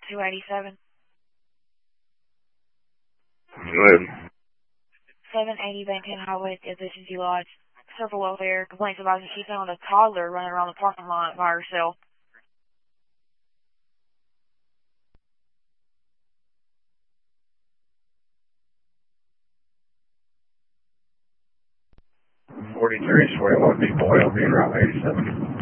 287. Go ahead. 780 Banton Highway at Efficiency Lodge. Surfer welfare. Complaints about she found a toddler running around the parking lot by herself. $43 is 41 people. I'll be around 87.